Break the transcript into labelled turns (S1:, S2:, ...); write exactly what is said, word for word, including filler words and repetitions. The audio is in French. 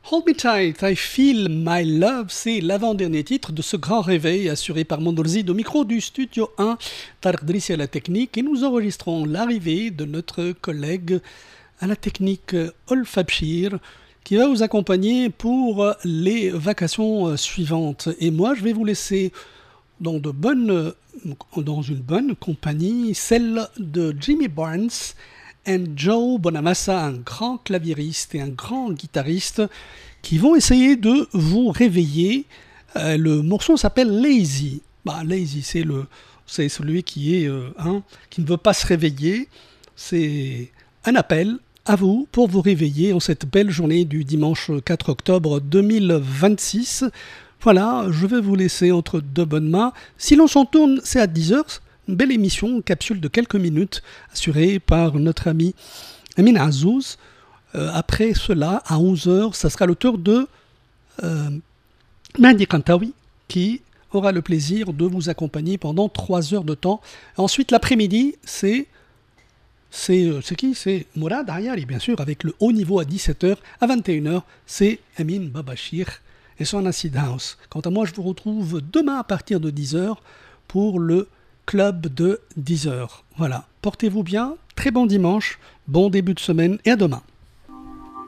S1: Hold Me Tight, I Feel My Love, c'est l'avant-dernier titre de ce grand réveil assuré par Mondorzid au micro du Studio un, Tarek Drissi à la technique, et nous enregistrons l'arrivée de notre collègue à la technique Olf Abshir qui va vous accompagner pour les vacations suivantes. Et moi, je vais vous laisser dans, de bonnes, dans une bonne compagnie, celle de Jimmy Barnes et Joe Bonamassa, un grand claviériste et un grand guitariste, qui vont essayer de vous réveiller. Euh, le morceau s'appelle Lazy. Bah, Lazy, c'est, le, c'est celui qui, est, euh, hein, qui ne veut pas se réveiller. C'est un appel à vous pour vous réveiller en cette belle journée du dimanche quatre octobre deux mille vingt-six. Voilà, je vais vous laisser entre deux bonnes mains. Si l'on s'en tourne, c'est à dix heures. Une belle émission, une capsule de quelques minutes, assurée par notre ami Amin Azouz. Euh, après cela, à onze heures, ça sera le tour de euh, Mahdi Kantaoui, qui aura le plaisir de vous accompagner pendant trois heures de temps. Ensuite, l'après-midi, c'est... C'est, euh, c'est qui C'est Mourad Ayari, bien sûr, avec le haut niveau à dix-sept heures. À vingt et une heures, c'est Amin Babachir et son Acid House. Quant à moi, je vous retrouve demain à partir de dix heures pour le club de dix heures. Voilà, portez-vous bien, très bon dimanche, bon début de semaine et à demain.